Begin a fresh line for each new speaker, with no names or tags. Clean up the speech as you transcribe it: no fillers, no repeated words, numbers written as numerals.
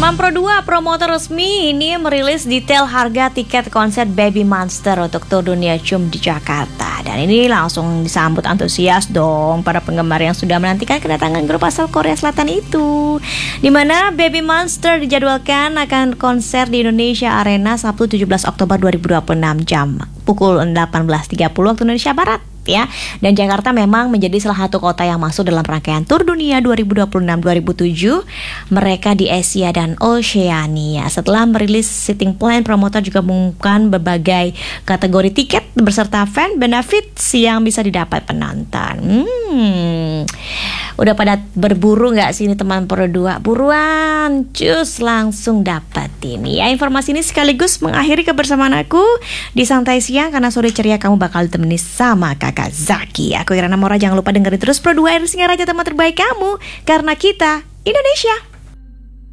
Teman Pro 2, promotor resmi ini merilis detail harga tiket konser Baby Monster untuk tur dunia Cium di Jakarta. Dan ini langsung disambut antusias dong para penggemar yang sudah menantikan kedatangan grup asal Korea Selatan itu. Dimana Baby Monster dijadwalkan akan konser di Indonesia Arena Sabtu 17 Oktober 2026 jam pukul 18.30 waktu Indonesia Barat. Ya, dan Jakarta memang menjadi salah satu kota yang masuk dalam rangkaian Tur Dunia 2026-2007 mereka di Asia dan Oceania. Setelah merilis seating plan, promotor juga mengumumkan berbagai kategori tiket beserta fan benefits yang bisa didapat penonton. Udah pada berburu nggak sih ini teman Pro 2? Buruan, cus langsung dapetin. Ya, informasi ini sekaligus mengakhiri kebersamaan aku di Santai Siang, karena sore ceria kamu bakal ditemani sama Kakak Zaki. Aku Irana Mora, jangan lupa dengerin terus Pro 2 Air Singaraja, teman terbaik kamu, karena kita Indonesia.